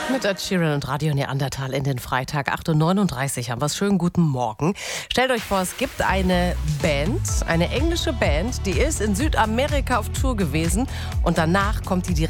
Mit Ed Sheeran und Radio Neandertal in den Freitag 8.39 Uhr haben wir es. Schönen guten Morgen. Stellt euch vor, es gibt eine Band, eine englische Band, die ist in Südamerika auf Tour gewesen und danach kommt die direkt